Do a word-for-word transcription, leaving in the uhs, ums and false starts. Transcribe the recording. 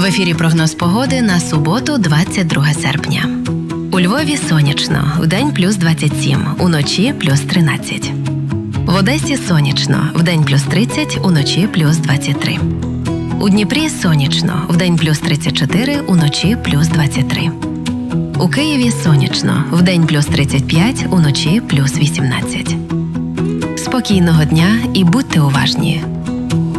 В ефірі прогноз погоди на суботу, двадцять друге серпня. У Львові сонячно, вдень плюс двадцять сім, уночі плюс тринадцять. В Одесі сонячно, вдень плюс тридцять, уночі плюс двадцять три. У Дніпрі сонячно, вдень плюс тридцять чотири, уночі плюс двадцять три. У Києві сонячно, вдень плюс тридцять п'ять, уночі плюс вісімнадцять. Спокійного дня і будьте уважні!